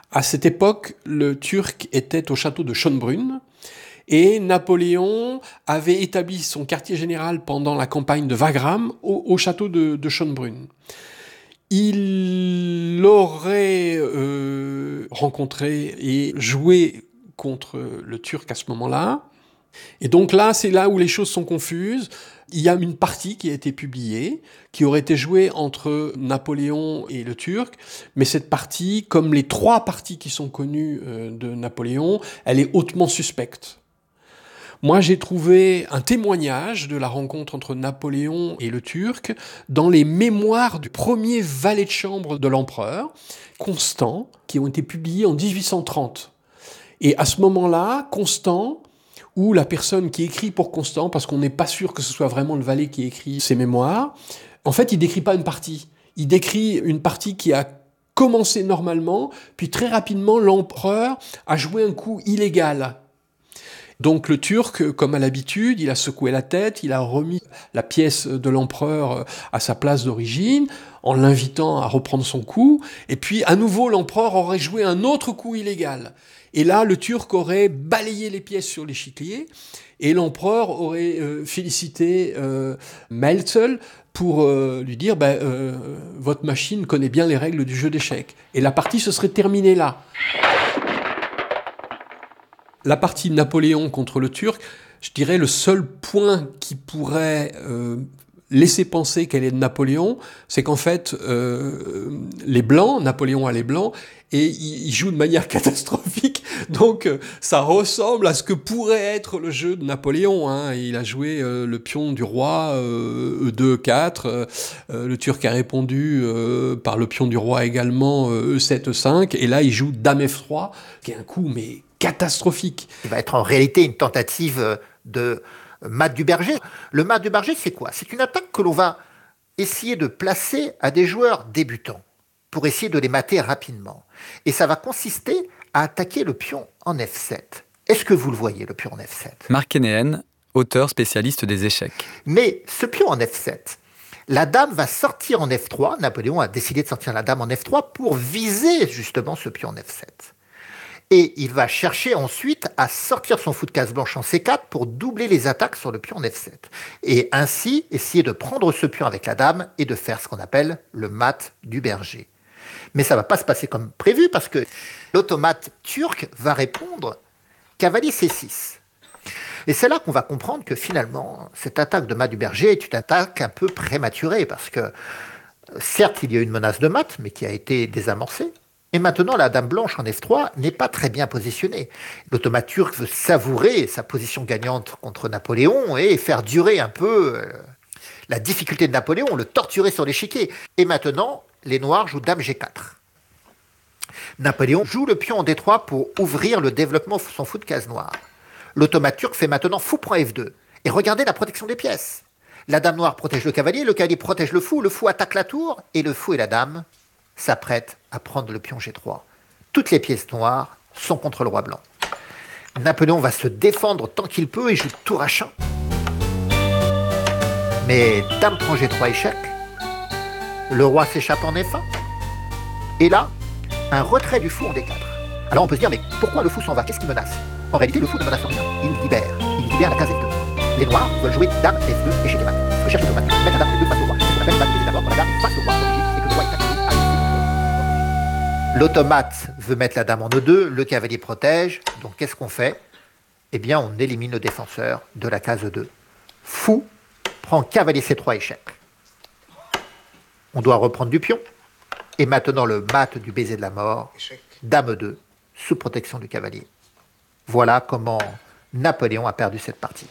À cette époque, le Turc était au château de Schönbrunn et Napoléon avait établi son quartier général pendant la campagne de Wagram au château de Schönbrunn. Il aurait rencontré et joué contre le Turc à ce moment-là. Et donc là, c'est là où les choses sont confuses. Il y a une partie qui a été publiée, qui aurait été jouée entre Napoléon et le Turc, mais cette partie, comme les 3 parties qui sont connues de Napoléon, elle est hautement suspecte. Moi, j'ai trouvé un témoignage de la rencontre entre Napoléon et le Turc dans les mémoires du premier valet de chambre de l'empereur, Constant, qui ont été publiés en 1830. Et à ce moment-là, Constant, ou la personne qui écrit pour Constant, parce qu'on n'est pas sûr que ce soit vraiment le valet qui écrit ses mémoires, en fait, il décrit pas une partie. Il décrit une partie qui a commencé normalement, puis très rapidement, l'empereur a joué un coup illégal. Donc le Turc, comme à l'habitude, il a secoué la tête, il a remis la pièce de l'empereur à sa place d'origine, en l'invitant à reprendre son coup, et puis à nouveau l'empereur aurait joué un autre coup illégal. Et là, le Turc aurait balayé les pièces sur l'échiquier, et l'empereur aurait félicité Melzel pour lui dire votre machine connaît bien les règles du jeu d'échecs. Et la partie se serait terminée là. La partie Napoléon contre le Turc, je dirais le seul point qui pourrait laisser penser qu'elle est de Napoléon, c'est qu'en fait, les Blancs, Napoléon a les Blancs, et il joue de manière catastrophique, donc ça ressemble à ce que pourrait être le jeu de Napoléon. Hein. Il a joué le pion du roi, E2, E4, le Turc a répondu par le pion du roi également, E7, E5, et là il joue Dame F3, qui est un coup mais catastrophique. Il va être en réalité une tentative de mat du berger. Le mat du berger, c'est quoi? C'est une attaque que l'on va essayer de placer à des joueurs débutants pour essayer de les mater rapidement. Et ça va consister à attaquer le pion en F7. Est-ce que vous le voyez, le pion en F7? Marc Hénéen, auteur spécialiste des échecs. Mais ce pion en F7, la dame va sortir en F3. Napoléon a décidé de sortir la dame en F3 pour viser justement ce pion en F7. Et il va chercher ensuite à sortir son fou de case blanche en C4 pour doubler les attaques sur le pion en F7. Et ainsi, essayer de prendre ce pion avec la dame et de faire ce qu'on appelle le mat du berger. Mais ça ne va pas se passer comme prévu parce que l'automate turc va répondre cavalier C6. Et c'est là qu'on va comprendre que finalement, cette attaque de mat du berger est une attaque un peu prématurée parce que certes, il y a une menace de mat, mais qui a été désamorcée. Et maintenant, la dame blanche en F3 n'est pas très bien positionnée. L'automate turc veut savourer sa position gagnante contre Napoléon et faire durer un peu la difficulté de Napoléon, le torturer sur l'échiquier. Et maintenant, les noirs jouent dame G4. Napoléon joue le pion en D3 pour ouvrir le développement de son fou de case noire. L'automate turc fait maintenant fou prend F2. Et regardez la protection des pièces. La dame noire protège le cavalier protège le fou attaque la tour, et le fou et la dame s'apprêtent à prendre le pion G3. Toutes les pièces noires sont contre le roi blanc. Napoléon va se défendre tant qu'il peut et joue tour H1. Mais dame prend G3 échec. Le roi s'échappe en F1. Et là, un retrait du fou en D4. Alors on peut se dire, mais pourquoi le fou s'en va? Qu'est-ce qui menace? En réalité, le fou ne menace rien. Il libère la case F2. Les noirs veulent jouer dame F2 échec et mat. Ce que cherche l'automate, mettre la dame F2 face au roi. C'est ce qu'on appelle baliser d'abord quand la dame face au roi et que le roi est attaqué. L'automate veut mettre la dame en E2, le cavalier protège. Donc qu'est-ce qu'on fait? Eh bien, on élimine le défenseur de la case E2. Fou prend cavalier C3 échec. On doit reprendre du pion. Et maintenant, le mat du baiser de la mort, dame E2, sous protection du cavalier. Voilà comment Napoléon a perdu cette partie.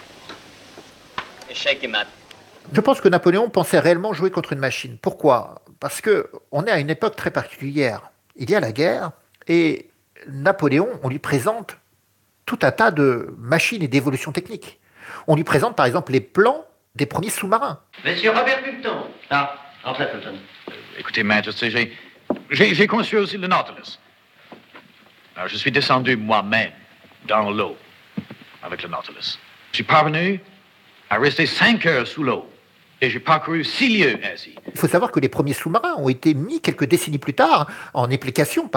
Échec et mat. Je pense que Napoléon pensait réellement jouer contre une machine. Pourquoi? Parce qu'on est à une époque très particulière. Il y a la guerre, et Napoléon, on lui présente tout un tas de machines et d'évolutions techniques. On lui présente par exemple les plans des premiers sous-marins. Monsieur Robert Fulton. Ah, Arthur Fulton. Écoutez, Majesté, j'ai conçu aussi le Nautilus. Alors, je suis descendu moi-même dans l'eau avec le Nautilus. Je suis parvenu à rester 5 heures sous l'eau et j'ai parcouru 6 lieues ainsi. Il faut savoir que les premiers sous-marins ont été mis quelques décennies plus tard en application